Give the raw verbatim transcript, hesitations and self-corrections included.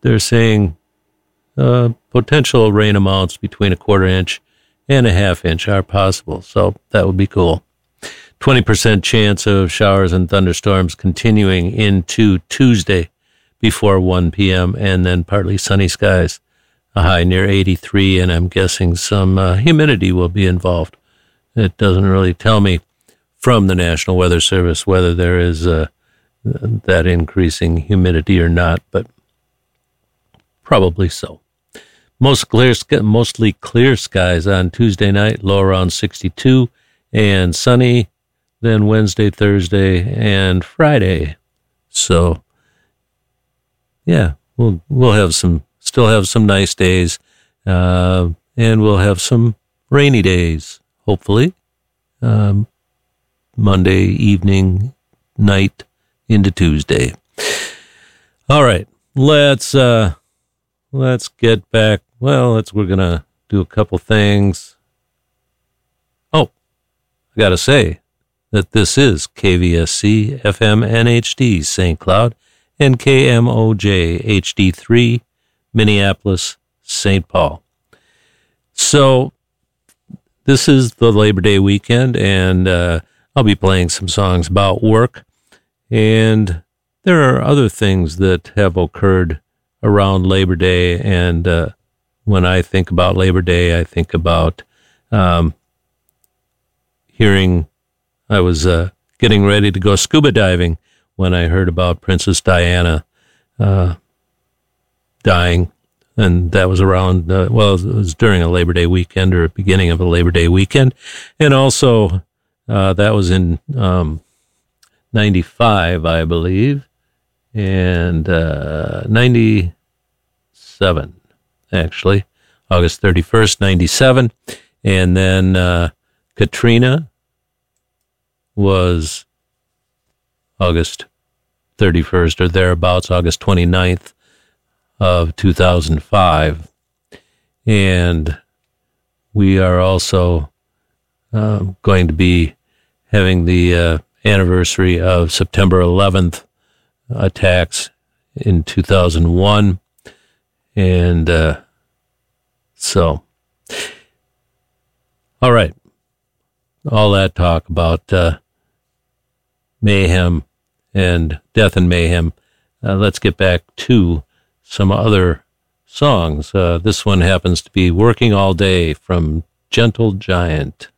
they're saying uh, potential rain amounts between a quarter inch and a half inch are possible. So that would be cool. twenty percent chance of showers and thunderstorms continuing into Tuesday before one p.m. and then partly sunny skies. A high near eighty-three, and I'm guessing some uh, humidity will be involved. It doesn't really tell me from the National Weather Service whether there is uh, that increasing humidity or not, but probably so. Most clear, mostly clear skies on Tuesday night, low around sixty-two, and sunny then Wednesday, Thursday, and Friday. So, yeah, we'll we'll have some, still have some nice days, uh, and we'll have some rainy days, hopefully. Um, Monday evening, night into Tuesday. All right, let's uh, let's get back. Well, let's we're gonna do a couple things. Oh, I gotta say that this is K V S C F M N H D Saint Cloud and K M O J H D three Minneapolis Saint Paul. So this is the Labor Day weekend, and uh, I'll be playing some songs about work. And there are other things that have occurred around Labor Day, and uh, when I think about Labor Day, I think about um, hearing. I was uh, getting ready to go scuba diving when I heard about Princess Diana uh, dying, and that was around, uh, well, it was during a Labor Day weekend or beginning of a Labor Day weekend, and also uh, that was in um, ninety-five, I believe, and uh, ninety-seven, actually, August thirty-first, ninety-seven, and then uh, Katrina was August thirty-first or thereabouts, August twenty-ninth of two thousand five. And we are also uh, going to be having the uh, anniversary of September eleventh attacks in two thousand one. And uh, so, all right, all that talk about uh, mayhem and death and mayhem. Uh, let's get back to some other songs. Uh, this one happens to be Working All Day from Gentle Giant.